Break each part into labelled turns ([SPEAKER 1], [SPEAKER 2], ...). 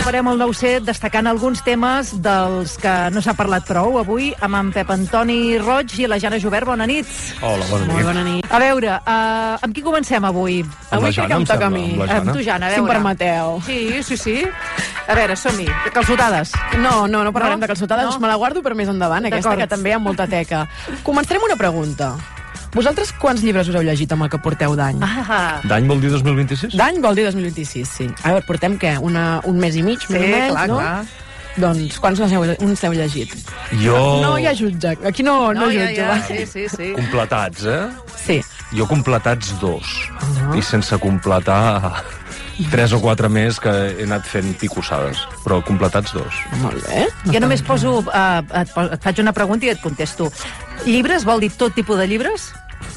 [SPEAKER 1] Farem el 9-7 destacant alguns temes dels que no s'ha parlat prou avui amb en Pep Antoni Roig i la Jana Jovert. Bona nit.
[SPEAKER 2] Hola, bona nit.
[SPEAKER 3] Molt bona nit.
[SPEAKER 1] A veure, amb qui comencem avui?
[SPEAKER 3] Avui crec que em toca a mi.
[SPEAKER 1] Amb tu, Jana, a veure.
[SPEAKER 3] Si em permeteu.
[SPEAKER 1] Sí. A veure, som-hi. Calçotades.
[SPEAKER 3] No parlarem de calçotades.
[SPEAKER 1] No?
[SPEAKER 3] Me la guardo per més endavant, aquesta, que també hi ha molta teca. Començarem una pregunta. Vosaltres quants llibres us heu llegit amb el que porteu d'any?
[SPEAKER 2] D'any vol dir 2026?
[SPEAKER 3] D'any vol dir 2026, sí. A veure, portem què? Un mes i mig, més o menys, no? Clar. Doncs quants uns heu llegit?
[SPEAKER 2] Jo...
[SPEAKER 3] No hi ha jutge. Aquí no jutge.
[SPEAKER 1] Sí.
[SPEAKER 2] Completats,
[SPEAKER 3] Sí.
[SPEAKER 2] Jo completats 2. I sense completar 3 o 4 més que he anat fent picossades. Però completats 2.
[SPEAKER 3] Molt bé.
[SPEAKER 1] Jo només poso... et faig una pregunta i et contesto. Llibres vol dir tot tipus de llibres?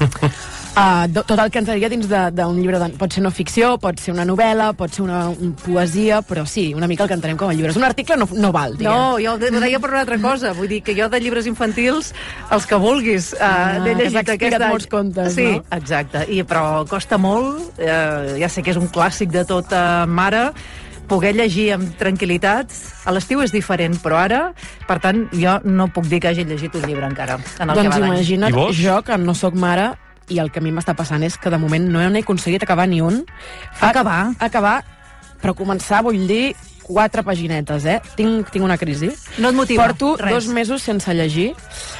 [SPEAKER 3] Tot el que entraria dins d'un llibre pot ser no ficció, pot ser una novel·la, pot ser una poesia, però sí, una mica el que entenem com a llibres. Un article no val, diguem.
[SPEAKER 1] No, jo ho deia per una altra cosa. Vull dir que jo de llibres infantils, els que vulguis, n'he llegit aquest any.
[SPEAKER 3] molts contes,
[SPEAKER 1] sí,
[SPEAKER 3] no?
[SPEAKER 1] Exacte. Però costa molt, ja sé que és un clàssic de tota mare, poder llegir amb tranquil·litat. A l'estiu és diferent, però ara, per tant, jo no puc dir que hagi llegit un llibre encara.
[SPEAKER 3] Doncs imagina't, jo, que no sóc mare, i el que a mi m'està passant és que de moment no he aconseguit acabar ni un. Acabar, però començar vull dir 4 paginetes, Tinc una crisi.
[SPEAKER 1] No et motiva?
[SPEAKER 3] Porto 2 mesos sense llegir,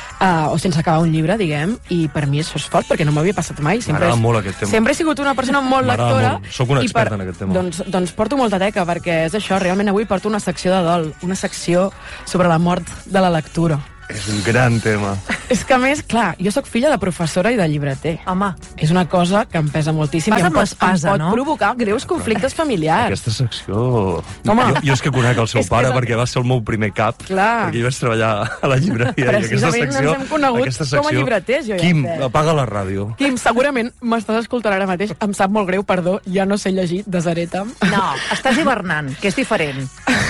[SPEAKER 3] o sense acabar un llibre, diguem, i per mi això és fort, perquè no m'havia passat mai.
[SPEAKER 2] M'agrada molt aquest tema.
[SPEAKER 3] Sempre he sigut una persona molt lectora.
[SPEAKER 2] Soc una experta en aquest tema.
[SPEAKER 3] Doncs porto molta teca, perquè és això, realment avui porto una secció de dol, una secció sobre la mort de la lectura.
[SPEAKER 2] És un gran tema.
[SPEAKER 3] És que, a més, clar, jo sóc filla de professora i de llibreter.
[SPEAKER 1] Home.
[SPEAKER 3] És una cosa que em pesa moltíssim i em pot provocar greus conflictes familiars.
[SPEAKER 2] Aquesta secció... Jo és que conec el seu pare perquè va ser el meu primer cap.
[SPEAKER 3] Clar.
[SPEAKER 2] Perquè jo vaig treballar a la llibreria.
[SPEAKER 3] Precisament ens hem conegut com a llibreters, jo
[SPEAKER 2] Quim, apaga la ràdio.
[SPEAKER 3] Quim, segurament m'estàs escoltant ara mateix. Em sap molt greu, perdó, ja no sé llegir, desareta'm.
[SPEAKER 1] No, estàs hivernant, que és diferent.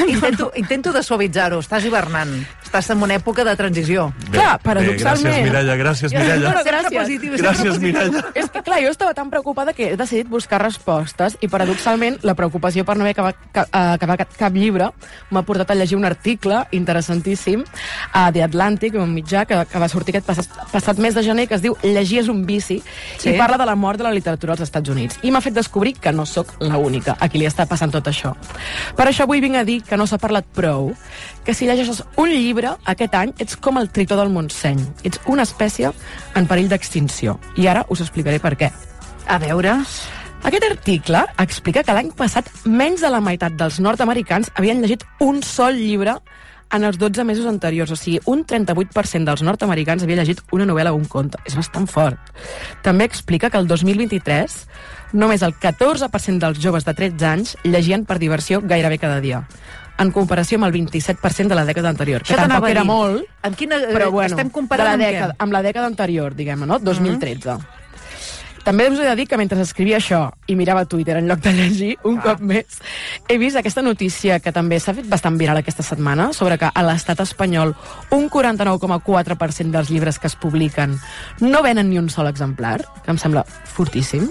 [SPEAKER 1] Intento de suavitzar-ho, estàs hivernant. Estàs en una època de transició.
[SPEAKER 3] Clar, paradoxalment...
[SPEAKER 2] Gràcies, Mireia. Gràcies, Mireia.
[SPEAKER 3] És que, clar, jo estava tan preocupada que he decidit buscar respostes i, paradoxalment, la preocupació per no haver acabat cap llibre m'ha portat a llegir un article interessantíssim a The Atlantic, un mitjà que va sortir aquest passat mes de gener, que es diu Llegir és un vici, i parla de la mort de la literatura als Estats Units. I m'ha fet descobrir que no sóc l'única a qui li està passant tot això. Per això avui vinc a dir que no s'ha parlat prou, que si llegeixes un llibre aquest any ets com el tritó del Montseny. Ets una espècie en perill d'extinció. I ara us explicaré per què.
[SPEAKER 1] A veure...
[SPEAKER 3] Aquest article explica que l'any passat menys de la meitat dels nord-americans havien llegit un sol llibre en els 12 mesos anteriors. O sigui, un 38% dels nord-americans havia llegit una novel·la o un conte. És bastant fort. També explica que el 2023 només el 14% dels joves de 13 anys llegien per diversió gairebé cada dia, en comparació amb el 27% de la dècada anterior, que tampoc era molt, però bueno,
[SPEAKER 1] estem comparant
[SPEAKER 3] amb la dècada anterior, diguem, no? 2013. També us he de dir que mentre escrivia això i mirava Twitter en lloc de llegir, un cop més, he vist aquesta notícia que també s'ha fet bastant viral aquesta setmana, sobre que a l'estat espanyol un 49,4% dels llibres que es publiquen no venen ni un sol exemplar, que em sembla fortíssim.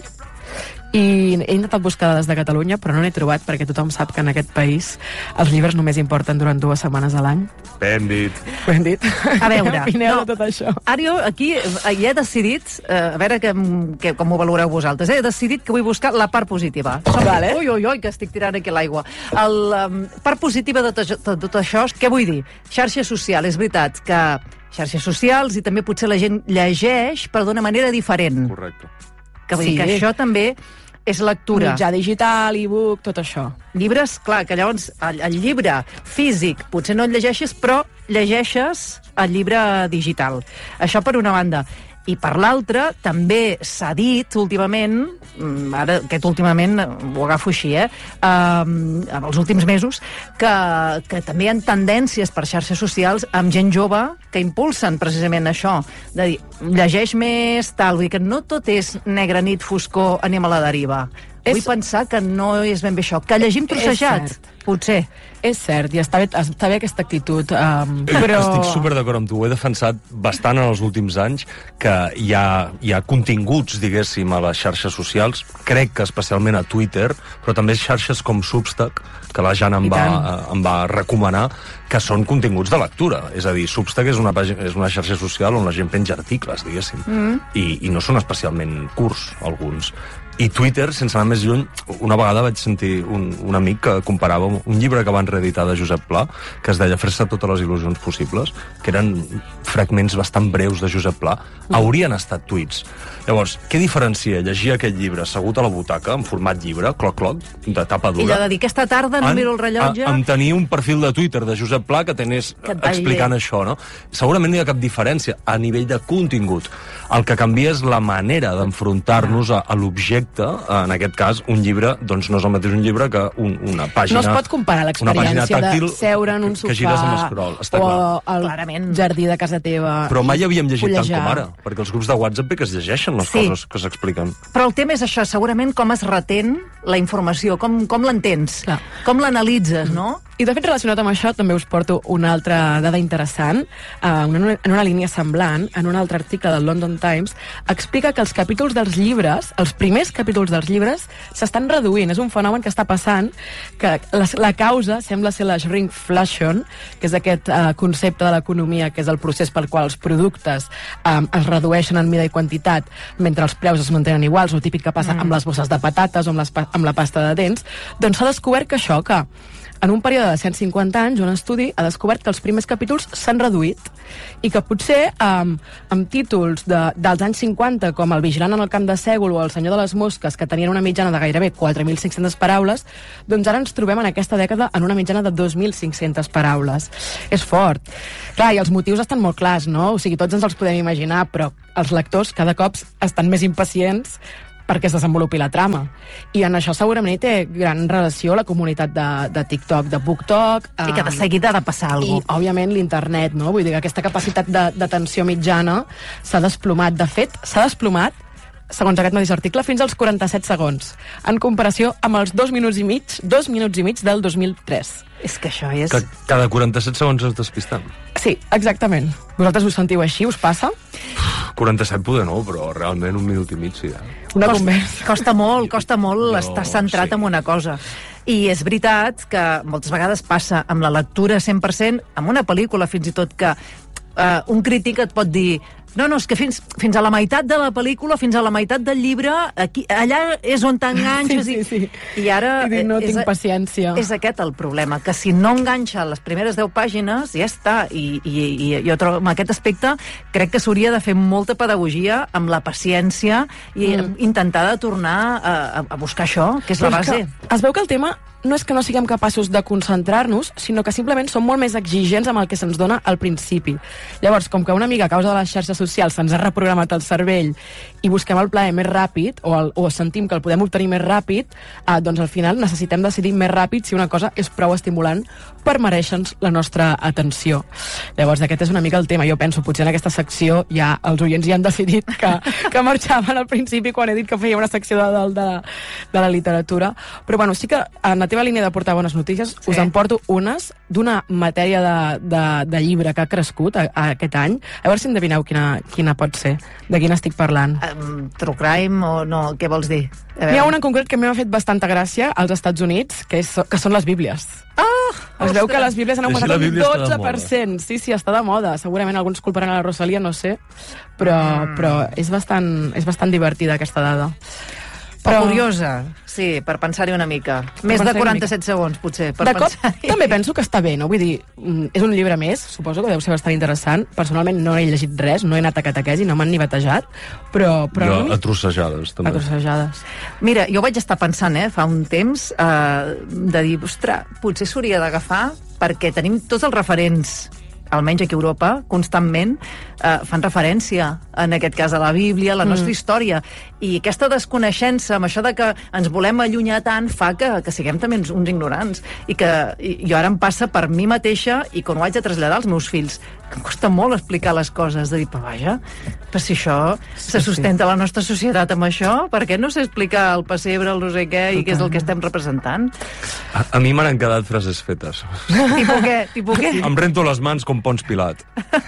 [SPEAKER 3] I he intentat buscar dades de Catalunya, però no n'he trobat, perquè tothom sap que en aquest país els llibres només importen durant 2 setmanes a l'any.
[SPEAKER 2] Ben dit.
[SPEAKER 3] Ben dit.
[SPEAKER 1] A veure,
[SPEAKER 3] opineu de tot això.
[SPEAKER 1] Ara jo aquí ja he decidit, a veure com ho valoreu vosaltres, he decidit que vull buscar la part positiva.
[SPEAKER 3] Vale.
[SPEAKER 1] Ui, que estic tirant aquí l'aigua. La part positiva de tot això, què vull dir? Xarxa social, és veritat que xarxes socials i també potser la gent llegeix però d'una manera diferent.
[SPEAKER 2] Correcte.
[SPEAKER 1] Que vull dir que això també és lectura.
[SPEAKER 3] Mitjà digital, e-book, tot això.
[SPEAKER 1] Llibres, clar, que llavors el llibre físic potser no el llegeixes, però llegeixes el llibre digital. Això per una banda. I per l'altra, també s'ha dit últimament, ara aquest últimament ho agafo així, en els últims mesos, que també hi ha tendències per xarxes socials amb gent jove que impulsen precisament això, de dir, llegeix més, tal, vull dir que no tot és negra nit, foscor, anem a la deriva. Vull pensar que no és ben bé això, que llegim trossejat, potser.
[SPEAKER 3] És cert, i està bé aquesta actitud, però...
[SPEAKER 2] Estic super d'acord amb tu, ho he defensat bastant en els últims anys, que hi ha continguts, diguéssim, a les xarxes socials, crec que especialment a Twitter, però també xarxes com Substack, que la Jana em va recomanar, que són continguts de lectura. És a dir, Substack és una xarxa social on la gent penja articles, diguéssim, i no són especialment curts, alguns. I Twitter, sense anar més lluny, una vegada vaig sentir un amic que comparava un llibre que van reeditar de Josep Pla, que es deia Fer-se totes les il·lusions possibles, que eren fragments bastant breus de Josep Pla, haurien estat tuits. Llavors, què diferencia llegir aquest llibre assegut a la butaca, en format llibre, cloc-cloc, de tapa dura...
[SPEAKER 1] I allò de dir, aquesta tarda no miro el rellotge...
[SPEAKER 2] En tenir un perfil de Twitter de Josep Pla que t'anés explicant això, no? Segurament no hi ha cap diferència a nivell de contingut. El que canvia és la manera d'enfrontar-nos a l'objecte, en aquest cas, un llibre, doncs no és el mateix un llibre que una pàgina...
[SPEAKER 3] No es pot comparar l'experiència de seure en un sofà o al jardí de casa teva.
[SPEAKER 2] Però mai havíem llegit tant com ara, perquè els grups de WhatsApp que es llegeixen les coses que s'expliquen.
[SPEAKER 1] Però el tema és això, segurament com es retén la informació, com l'entens, com l'analitzes, no?
[SPEAKER 3] I de fet, relacionat amb això, també us porto una altra dada interessant. En una línia semblant, en un altre article del London Times, explica que els capítols dels llibres, els primers capítols dels llibres, s'estan reduint. És un fenomen que està passant, que la causa sembla ser la shrinkflation, que és aquest concepte de l'economia, que és el procés pel qual els productes es redueixen en mida i quantitat, mentre els preus es mantenen iguals, o típic que passa amb les bosses de patates o amb la pasta de dents. Doncs s'ha descobert que això, que en un període de 150 anys, un estudi ha descobert que els primers capítols s'han reduït i que potser amb títols dels anys 50, com El vigilant en el camp de sègol o El senyor de les mosques, que tenien una mitjana de gairebé 4.500 paraules, doncs ara ens trobem en aquesta dècada en una mitjana de 2.500 paraules. És fort. Clar, i els motius estan molt clars, no? O sigui, tots ens els podem imaginar, però els lectors cada cop estan més impacients perquè es desenvolupi la trama. I en això segurament hi té gran relació la comunitat de TikTok, de BookTok...
[SPEAKER 1] I que de seguida ha de passar alguna cosa.
[SPEAKER 3] I, òbviament, l'internet, no? Vull dir que aquesta capacitat d'atenció mitjana s'ha desplomat. De fet, s'ha desplomat, segons aquest mateix article, fins als 47 segons, en comparació amb els 2 minuts i mig del 2003.
[SPEAKER 1] És que això és...
[SPEAKER 2] Que cada 47 segons es despisten.
[SPEAKER 3] Sí, exactament. Vosaltres us sentiu així? Us passa?
[SPEAKER 2] 47 poder no, però realment 1 minut i mig sí.
[SPEAKER 3] Una conversa.
[SPEAKER 1] Costa molt estar centrat en una cosa. I és veritat que moltes vegades passa amb la lectura 100%, amb una pel·lícula fins i tot, que un crític et pot dir no, és que fins a la meitat de la pel·lícula, fins a la meitat del llibre, allà és on t'enganxes.
[SPEAKER 3] Sí.
[SPEAKER 1] I ara...
[SPEAKER 3] no tinc paciència.
[SPEAKER 1] És aquest el problema, que si no enganxa les primeres 10 pàgines, ja està. I jo trobo, en aquest aspecte, crec que s'hauria de fer molta pedagogia amb la paciència i intentar de tornar a buscar això, que és la base.
[SPEAKER 3] Es veu que el tema no és que no siguem capaços de concentrar-nos, sinó que simplement som molt més exigents amb el que se'ns dona al principi. Llavors, com que una mica a causa de les xarxes socials se'ns ha reprogramat el cervell i busquem el plaer més ràpid, o sentim que el podem obtenir més ràpid, doncs al final necessitem decidir més ràpid si una cosa és prou estimulant per mereixer-nos la nostra atenció. Llavors, aquest és una mica el tema. Jo penso, potser en aquesta secció ja els oients ja han decidit que marxaven al principi quan he dit que feia una secció de la literatura. Però bueno, sí que en la teva línia de portar bones notícies us en porto unes d'una matèria de llibre que ha crescut aquest any. A veure si endevineu quina pot ser. De quina estic parlant?
[SPEAKER 1] True crime o no? Què vols dir?
[SPEAKER 3] N'hi ha una en concret que m'ha fet bastanta gràcia als Estats Units, que són les Bíblies. Es veu que les Bíblies han augmentat un 12%. Sí, està de moda. Segurament alguns culparan a la Rosalia, no sé. Però és bastant divertida aquesta dada.
[SPEAKER 1] Però curiosa, sí, per pensar-hi una mica. Més de 47 segons, potser, per pensar-hi.
[SPEAKER 3] També penso que està bé, no? Vull dir, és un llibre més, suposo que deu ser bastant interessant. Personalment no he llegit res, no he anat a catequesi, no m'han ni batejat, però
[SPEAKER 2] jo a trossejades, també.
[SPEAKER 3] A trossejades.
[SPEAKER 1] Mira, jo vaig estar pensant, fa un temps, de dir, ostres, potser s'hauria d'agafar, perquè tenim tots els referents almenys aquí a Europa, constantment fan referència, en aquest cas, a la Bíblia, a la nostra història. I aquesta desconeixença, amb això de que ens volem allunyar tant, fa que siguem també uns ignorants. I jo ara em passa per mi mateixa, i quan ho haig de traslladar als meus fills, que em costa molt explicar les coses, de dir, però vaja, però si això se sustenta la nostra societat amb això, per què no sé explicar el pessebre, el no sé què, i què és el que estem representant?
[SPEAKER 2] A mi m'han quedat frases fetes.
[SPEAKER 1] Tipo què?
[SPEAKER 2] Em rento les mans com Pons Pilat.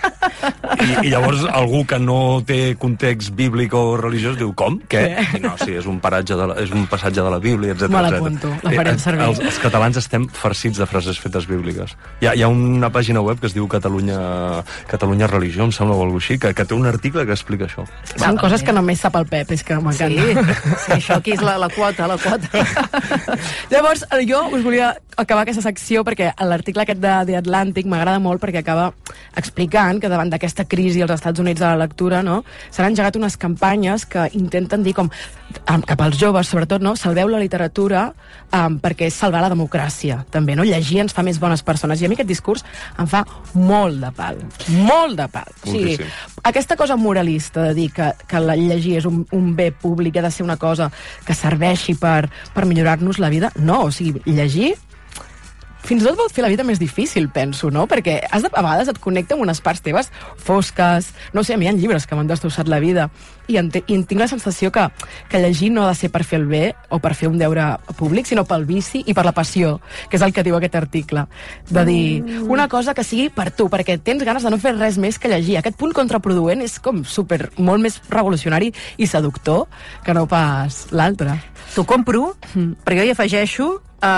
[SPEAKER 2] I llavors algú que no té context bíblic o religiós diu, com? Què? I no, sí, és un passatge de la Bíblia, etc.
[SPEAKER 3] Me l'apunto, la farem servir.
[SPEAKER 2] Els catalans estem farcits de frases fetes bíbliques. Hi ha una pàgina web que es diu Catalunya Religió, em sembla, o alguna cosa així, que té un article que explica això.
[SPEAKER 3] Són coses que només sap el Pep, és que m'encanta.
[SPEAKER 1] Sí, això aquí és la quota, la quota.
[SPEAKER 3] Llavors, jo us volia acabar aquesta secció perquè l'article aquest de The Atlantic m'agrada molt perquè acaba explicant que davant d'aquesta crisi als Estats Units de la lectura, no, s'han engegat unes campanyes que intenten dir com cap als joves, sobretot, no, salveu la literatura perquè és salvar la democràcia, també, no? Llegir ens fa més bones persones. I a mi aquest discurs em fa molt de pal. Molt de pal. O sigui, aquesta cosa moralista de dir que llegir és un bé públic, ha de ser una cosa que serveixi per millorar-nos la vida, no, o sigui, llegir fins i tot pot fer la vida més difícil, penso, no? Perquè a vegades et connecta amb unes parts teves fosques, no sé, a mi hi ha llibres que m'han destrossat la vida, i tinc la sensació que llegir no ha de ser per fer el bé o per fer un deure públic, sinó pel vici i per la passió, que és el que diu aquest article, de dir una cosa que sigui per tu, perquè tens ganes de no fer res més que llegir. Aquest punt contraproduent és com molt més revolucionari i seductor que no pas l'altre.
[SPEAKER 1] T'ho compro, perquè jo hi afegeixo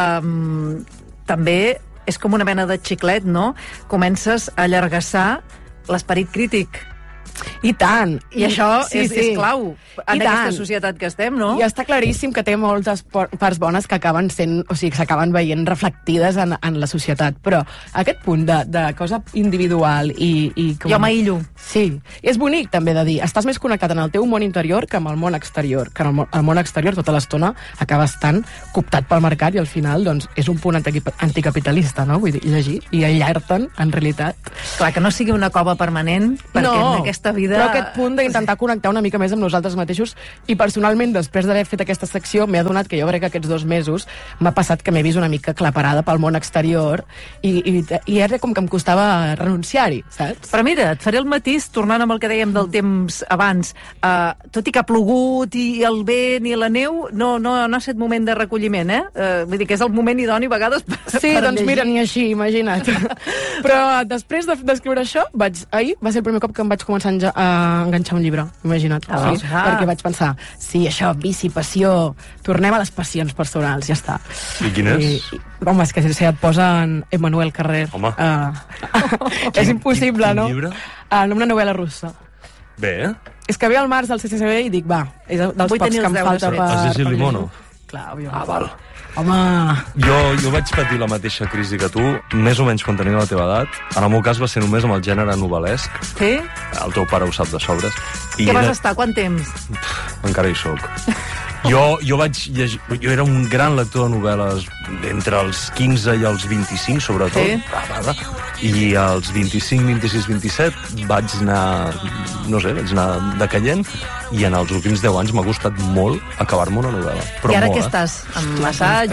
[SPEAKER 1] també és com una mena de xiclet, no? Comences a allargassar l'esperit crític.
[SPEAKER 3] I tant.
[SPEAKER 1] I això és clau en aquesta societat que estem, no?
[SPEAKER 3] I està claríssim que té moltes parts bones que acaben sent, o sigui, que s'acaben veient reflectides en la societat, però aquest punt de cosa individual i com...
[SPEAKER 1] Jo m'aïllo.
[SPEAKER 3] Sí, és bonic també de dir, estàs més connectat en el teu món interior que amb el món exterior, que el món exterior tota l'estona acaba estant cooptat pel mercat i al final, doncs, és un punt anticapitalista, no? Vull dir, llegir i aïllar-te'n, en realitat.
[SPEAKER 1] Clar, que no sigui una cova permanent, perquè en aquesta vida...
[SPEAKER 3] Però aquest punt d'intentar connectar una mica més amb nosaltres mateixos, i personalment, després d'haver fet aquesta secció, m'he adonat que jo crec que aquests 2 mesos m'ha passat que m'he vist una mica aclaparada pel món exterior i era com que em costava renunciar-hi, saps?
[SPEAKER 1] Però mira, et faré el matís, tornant amb el que dèiem del temps abans. Tot i que ha plogut i el vent i la neu, no ha estat moment de recolliment, vull dir que és el moment idoni a vegades per
[SPEAKER 3] doncs llegir. Mira, ni així, imagina't. Però després d'escriure això, ahir va ser el primer cop que em vaig començar a enganxar un llibre, imagina't. Perquè vaig pensar, sí, això, vici, passió, tornem a les passions personals, ja està.
[SPEAKER 2] I quin és?
[SPEAKER 3] Home, és que si et posen Emmanuel Carrer.
[SPEAKER 2] Home.
[SPEAKER 3] És impossible, no?
[SPEAKER 2] Quin llibre?
[SPEAKER 3] Una novel·la russa.
[SPEAKER 2] Bé,
[SPEAKER 3] És que ve al març del CCCB i dic, va, és dels pocs que em falta per...
[SPEAKER 2] Has llegit Limonov?
[SPEAKER 3] Clar, òbviament.
[SPEAKER 2] Val.
[SPEAKER 3] Home...
[SPEAKER 2] Jo vaig patir la mateixa crisi que tu, més o menys quan tenia la teva edat. En el meu cas va ser només amb el gènere novel·lesc.
[SPEAKER 1] Sí?
[SPEAKER 2] El teu pare ho sap de sobres.
[SPEAKER 1] Què vas estar? Quant temps?
[SPEAKER 2] Encara hi soc. Jo vaig llegir... Jo era un gran lector de novel·les entre els 15 i els 25, sobretot.
[SPEAKER 1] Sí.
[SPEAKER 2] I als 25, 26, 27 vaig anar decaient, i en els últims 10 anys m'ha costat molt acabar-me una novel·la.
[SPEAKER 1] I ara què estàs? Amb l'assaig?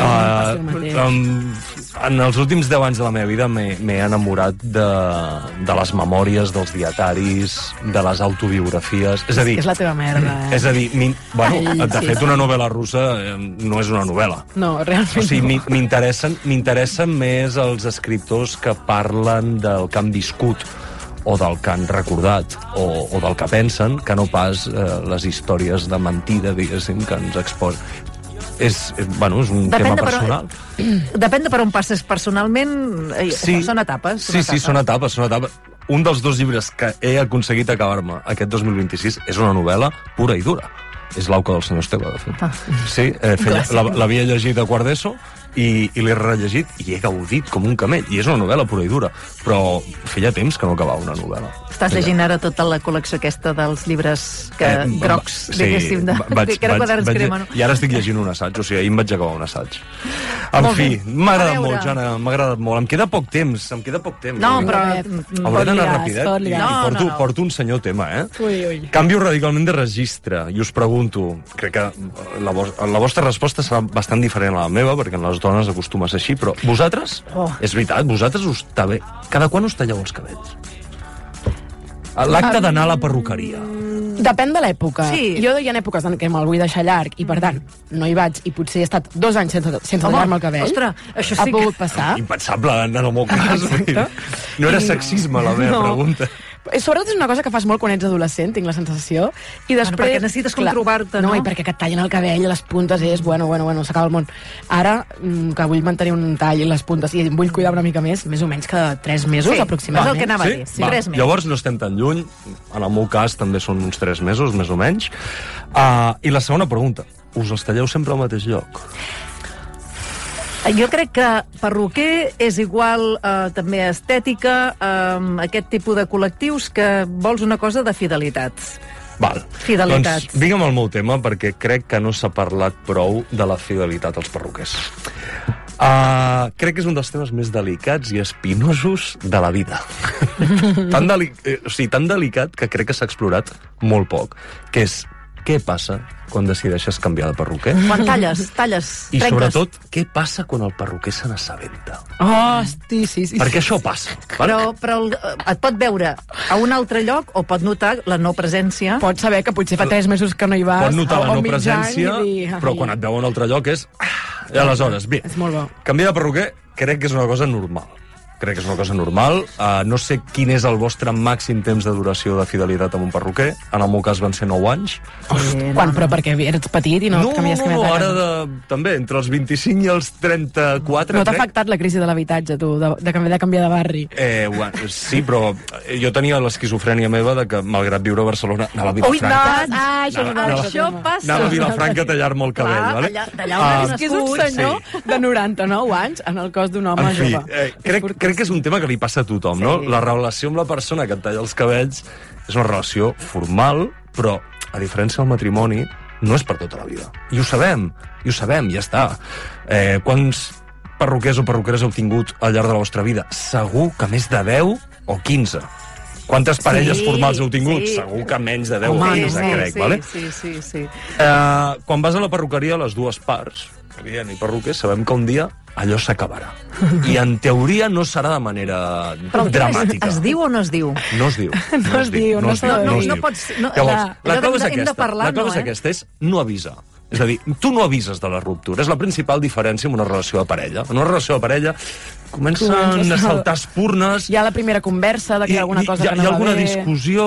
[SPEAKER 2] En els últims 10 anys de la meva vida m'he enamorat de les memòries, dels dietaris, de les autobiografies. És a dir...
[SPEAKER 3] És la teva merda,
[SPEAKER 2] És a dir, de fet, una novel·la russa no és una novel·la.
[SPEAKER 3] No, realment
[SPEAKER 2] o sigui, m'interessen més els escriptors que parlen del que han viscut o del que han recordat o del que pensen, que no pas les històries de mentida, diguéssim, que ens exposen. És un tema personal.
[SPEAKER 1] Depèn de per on passes personalment. Són etapes.
[SPEAKER 2] Sí, són etapes. Un dels 2 llibres que he aconseguit acabar-me aquest 2026 és una novel·la pura i dura. És l'Auca del senyor Esteve, de fet. Sí, l'havia llegit a quart d'ESO i l'he rellegit i he gaudit com un camell. I és una novel·la pura i dura, però feia temps que no acabava una novel·la.
[SPEAKER 1] Estàs llegint ara tota la col·lecció aquesta dels llibres grocs, diguéssim, que era quaderns crema, no?
[SPEAKER 2] I ara estic llegint un assaig, o sigui, ahir em vaig acabar un assaig. En fi, m'ha agradat molt, Jana, m'ha agradat molt. Em queda poc temps.
[SPEAKER 1] No, però...
[SPEAKER 2] Hauré d'anar rapidet. Porto un senyor tema,
[SPEAKER 3] Ui.
[SPEAKER 2] Canvio radicalment de registre i us pregunto, crec que la vostra resposta serà bastant diferent a la meva, perquè en les dones acostuma a ser així, però vosaltres, és veritat, vosaltres cada quan us talleu els cabells? L'acte d'anar a la perruqueria.
[SPEAKER 3] Depèn de l'època.
[SPEAKER 1] Sí.
[SPEAKER 3] Jo hi ha èpoques en què me'l vull deixar llarg i, per tant, no hi vaig i potser he estat 2 anys sense tallar-me el cabell.
[SPEAKER 1] Ostres, això
[SPEAKER 3] ha
[SPEAKER 1] sí
[SPEAKER 3] pogut passar.
[SPEAKER 2] Impensable, en el meu cas. No era sexisme, la meva pregunta.
[SPEAKER 3] Sobretot és una cosa que fas molt quan ets adolescent, tinc la sensació. I després,
[SPEAKER 1] perquè necessites controbar-te, no?
[SPEAKER 3] No, i perquè que et tallen el cabell, les puntes, és bueno, s'acaba el món. Ara, que vull mantenir un tall i les puntes, i em vull cuidar una mica més o menys que 3 mesos, aproximadament.
[SPEAKER 1] És el que anava a dir.
[SPEAKER 2] Sí? 3 mesos. Llavors no estem tan lluny, en el meu cas també són uns 3 mesos, més o menys. I la segona pregunta, us els talleu sempre al mateix lloc?
[SPEAKER 1] Jo crec que perruquer és igual també estètica, aquest tipus de col·lectius que vols una cosa de fidelitat.
[SPEAKER 2] Val.
[SPEAKER 1] Fidelitat.
[SPEAKER 2] Doncs digue'm el meu tema, perquè crec que no s'ha parlat prou de la fidelitat als perruquers. Crec que és un dels temes més delicats i espinosos de la vida. Tan delicat que crec que s'ha explorat molt poc, que és què passa quan decideixes canviar de perruquer?
[SPEAKER 1] Quan talles,
[SPEAKER 2] I
[SPEAKER 1] trenques.
[SPEAKER 2] sobretot, què passa quan el perruquer se n'assabenta?
[SPEAKER 3] Hosti, sí.
[SPEAKER 2] Perquè això passa.
[SPEAKER 1] Però et pot veure a un altre lloc o pot notar la no presència.
[SPEAKER 3] Pots saber que potser fa 3 mesos que no hi vas.
[SPEAKER 2] Pot notar la no
[SPEAKER 3] mig
[SPEAKER 2] presència,
[SPEAKER 3] any,
[SPEAKER 2] però quan et veu a un altre lloc és... I aleshores, bé,
[SPEAKER 3] és molt bo.
[SPEAKER 2] Canviar de perruquer crec que és una cosa normal. No sé quin és el vostre màxim temps de duració de fidelitat amb un perruquer. En el meu cas van ser 9 anys.
[SPEAKER 3] Quan? Però perquè eres petit i no et canvies
[SPEAKER 2] No, ara també, entre els 25 i els 34.
[SPEAKER 3] No t'ha afectat la crisi de l'habitatge, tu, de canviar de barri?
[SPEAKER 2] Sí, però jo tenia l'esquizofrènia meva de que, malgrat viure a Barcelona, anava a Vilafranca.
[SPEAKER 1] Això passa.
[SPEAKER 2] Anava a Vilafranca a tallar-me el cabell, vale?
[SPEAKER 1] Allà on
[SPEAKER 3] és que és un senyor de 99 anys en el cos d'un home jove.
[SPEAKER 2] Crec que és un tema que li passa a tothom, no? La relació amb la persona que et talla els cabells és una relació formal, però, a diferència del matrimoni, no és per tota la vida. I ho sabem, ja està. Quants perruquers o perruqueres heu tingut al llarg de la vostra vida? Segur que més de 10 o 15. Quantes parelles formals heu tingut? Segur que menys de 10 o 15, crec, vale?
[SPEAKER 1] Sí.
[SPEAKER 2] Quan vas a la perruqueria, les dues parts, client i perruquer, sabem que un dia allò s'acabarà. I en teoria no serà de manera dramàtica.
[SPEAKER 1] Es diu o no es diu?
[SPEAKER 2] No es diu.
[SPEAKER 1] No pots...
[SPEAKER 2] Llavors, la clau és aquesta, és no avisar. És a dir, tu no avises de la ruptura. És la principal diferència en una relació de parella. En una relació de parella comencen a saltar espurnes...
[SPEAKER 3] Hi ha la primera conversa de que hi ha alguna cosa que no va bé...
[SPEAKER 2] Hi ha alguna discussió...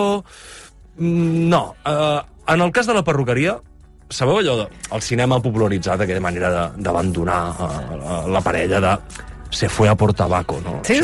[SPEAKER 2] No. En el cas de la perruqueria, sabeu allò del cinema popularitzat, aquella manera d'abandonar la parella, de se fue a por tabaco, no?
[SPEAKER 1] Sí.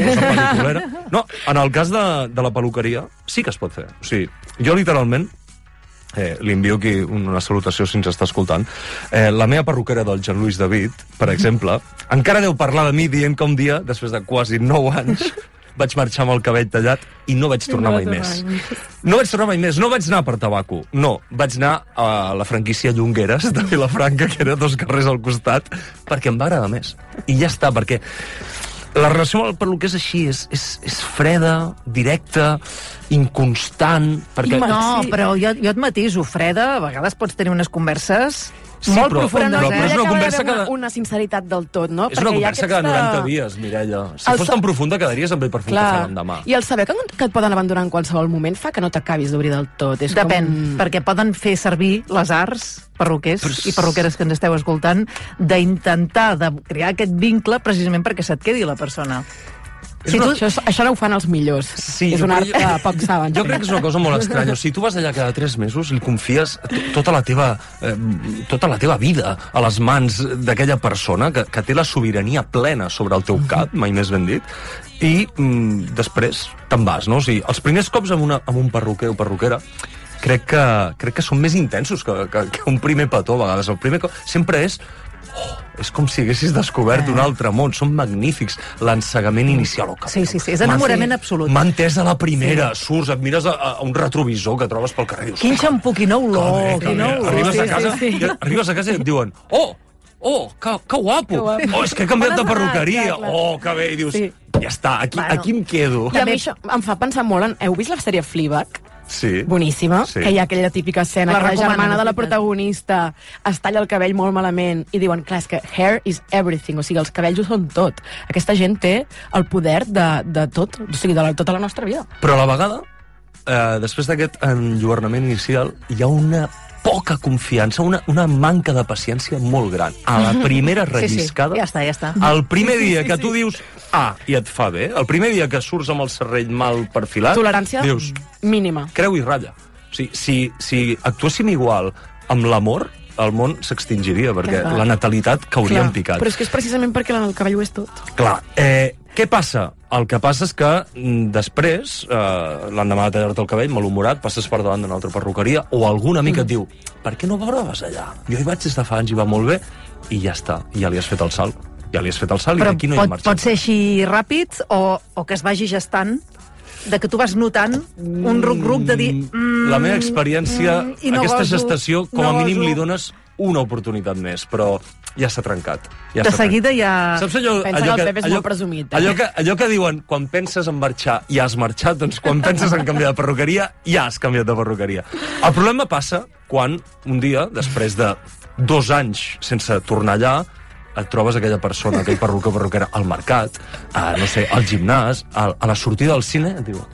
[SPEAKER 2] No, en el cas de la peluqueria sí que es pot fer. O sigui, jo literalment li envio aquí una salutació si ens està escoltant. La meva perruquera del Jean-Louis David, per exemple, encara deu parlar de mi dient que un dia, després de quasi 9 anys, vaig marxar amb el cabell tallat i no vaig tornar mai més. No vaig anar per tabaco. No, vaig anar a la franquícia Llongueres de Vilafranca, que era 2 carrers al costat, perquè em va agradar més. I ja està, perquè la relació amb el perruquer és així, és freda, directa, inconstant... Perquè...
[SPEAKER 1] No, però jo et matiso, freda, a vegades pots tenir unes converses...
[SPEAKER 2] Sí,
[SPEAKER 1] molt
[SPEAKER 2] però
[SPEAKER 1] profundes,
[SPEAKER 2] però és una conversa que...
[SPEAKER 3] una sinceritat del tot, no?
[SPEAKER 2] És una conversa cada 90 dies, Mireia. Si fos tan profunda, quedaries amb ell per fer un cafè l'endemà.
[SPEAKER 3] I el saber que et poden abandonar en qualsevol moment fa que no t'acabis d'obrir del tot.
[SPEAKER 1] Depèn, perquè poden fer servir les arts, perruquers i perruqueres que ens esteu escoltant, d'intentar de crear aquest vincle precisament perquè se't quedi la persona.
[SPEAKER 3] Això no ho fan els millors.
[SPEAKER 2] Sí,
[SPEAKER 3] és un art que poc saben.
[SPEAKER 2] Jo crec que és una cosa molt estranya. Si tu vas allà cada 3 mesos, li confies tota la teva vida a les mans d'aquella persona que té la sobirania plena sobre el teu cap, mai més ben dit, i després te'n vas, no? O sigui, els primers cops amb un perruquer o perruquera crec que són més intensos que un primer petó, a vegades. El primer cop sempre és és com si haguessis descobert un altre món. Són magnífics. L'ensegament inicial.
[SPEAKER 1] Sí, és enamorament absolut.
[SPEAKER 2] M'ha entès a la primera. Surts, et mires a un retrovisor que trobes pel carrer.
[SPEAKER 1] Quin xampú, quina olor.
[SPEAKER 2] Arribes a casa i et diuen que guapo. És que he canviat de perruqueria. Que bé. I dius, ja està, aquí em quedo.
[SPEAKER 3] I a mi això em fa pensar molt en... Heu vist la sèrie Fleabag?
[SPEAKER 2] Sí.
[SPEAKER 3] Boníssima, que hi ha aquella típica escena que la germana de la protagonista es talla el cabell molt malament i diuen, clar, és que hair is everything, o sigui, els cabells ho són tot. Aquesta gent té el poder de tot, o sigui, de tota la nostra vida.
[SPEAKER 2] Però a la vegada, després d'aquest enlluernament inicial, hi ha una poca confiança, una manca de paciència molt gran. A la primera relliscada...
[SPEAKER 1] Ja està.
[SPEAKER 2] El primer dia que tu dius i et fa bé, el primer dia que surts amb el serrell mal perfilat...
[SPEAKER 3] Tolerància
[SPEAKER 2] dius,
[SPEAKER 3] mínima.
[SPEAKER 2] Creu i ratlla. O sigui, si actuéssim igual amb l'amor, el món s'extingiria, perquè la natalitat cauria en picat.
[SPEAKER 3] Però és que és precisament perquè el cabell ho és tot.
[SPEAKER 2] Clar. Què passa? El que passa és que després, l'endemà de tallar-te el cabell, malhumorat, passes per davant d'una altra perruqueria, o algun amic et diu, per què no proves allà? Jo hi vaig des de fa anys i va molt bé, i ja està, ja li has fet el salt. I d'aquí no hi ha marxa.
[SPEAKER 1] Però pot ser així ràpid o que es vagi gestant, de que tu vas notant un ruc-ruc de dir...
[SPEAKER 2] La meva experiència, aquesta gestació, com a mínim li dones una oportunitat més, però ja s'ha trencat.
[SPEAKER 1] De seguida ja...
[SPEAKER 3] Saps allò que el Pep és molt presumit.
[SPEAKER 2] Allò que diuen, quan penses en marxar, ja has marxat, doncs quan penses en canviar de perruqueria, ja has canviat de perruqueria. El problema passa quan un dia, després de 2 anys sense tornar allà, et trobes aquella persona, aquell perruquera al mercat, no sé, al gimnàs, a la sortida del cine, et diu,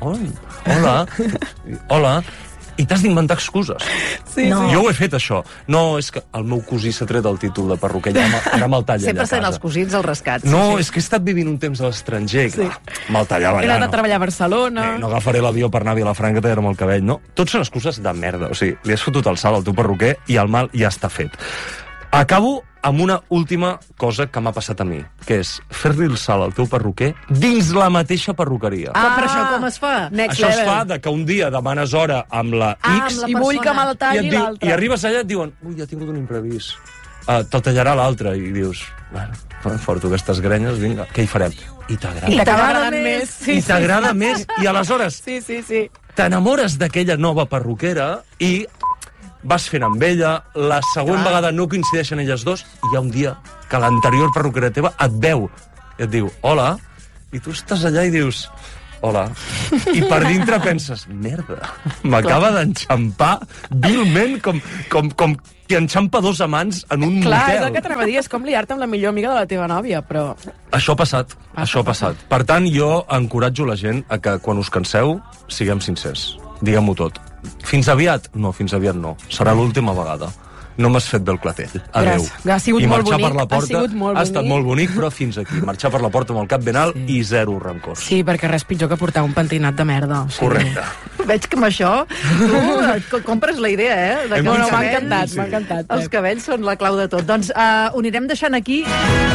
[SPEAKER 2] hola, i t'has d'inventar excuses.
[SPEAKER 3] Sí.
[SPEAKER 2] Jo ho he fet, això. No, és que el meu cosí s'ha tret el títol de perruquer, ara me'l talla allà a casa.
[SPEAKER 1] Sempre sent els cosins als rescats.
[SPEAKER 2] No, és que he estat vivint un temps a l'estranger, me'l tallava allà.
[SPEAKER 3] He anat a treballar a Barcelona.
[SPEAKER 2] No agafaré l'avió per anar a Vilafranca a tallar-me el cabell, no. Tots són excuses de merda, o sigui, li has fotut el salt al teu perruquer i el mal ja està fet. Acabo amb una última cosa que m'ha passat a mi, que és fer-li el salt al teu perruquer dins la mateixa perruqueria.
[SPEAKER 1] Però això com es fa?
[SPEAKER 2] Això es fa de que un dia demanes hora amb la X
[SPEAKER 3] i vull que me'l talli l'altre.
[SPEAKER 2] I arribes allà i et diuen, ja he tingut un imprevist. Te'l tallarà l'altre. I dius, bueno, porto aquestes grenyes, vinga, què hi farem? I t'agrada.
[SPEAKER 3] I t'agrada més.
[SPEAKER 2] I t'agrada més. I aleshores t'enamores d'aquella nova perruquera i vas fent amb ella, la següent vegada no coincideixen elles dos, i hi ha un dia que l'anterior perruquera teva et veu i et diu, hola, i tu estàs allà i dius, hola, i per dintre penses, merda, m'acaba d'enxampar vilment com qui enxampa 2 amants en un motel.
[SPEAKER 3] Clar, és el que t'anava a dir, és com liar-te amb la millor amiga de la teva nòvia, però...
[SPEAKER 2] Això ha passat. Per tant, jo encoratjo la gent a que quan us canseu, siguem sincers. Diguem-ho tot. Fins aviat? No, fins aviat no. Serà l'última vegada. No m'has fet bé el clatell. Adéu.
[SPEAKER 3] Ha sigut molt bonic.
[SPEAKER 2] Per la porta, ha estat molt bonic, però fins aquí. Marxar per la porta amb el cap ben alt i 0 rancors.
[SPEAKER 3] Sí, perquè res pitjor que portar un pentinat de merda.
[SPEAKER 2] Correcte.
[SPEAKER 1] Veig que amb això tu compres la idea,
[SPEAKER 3] M'ha encantat.
[SPEAKER 1] Els cabells són la clau de tot. Doncs ho anirem deixant aquí.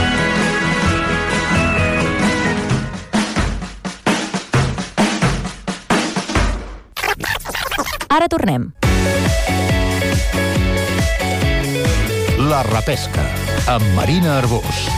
[SPEAKER 4] Ara tornem.
[SPEAKER 5] La repesca, amb Marina Arbós.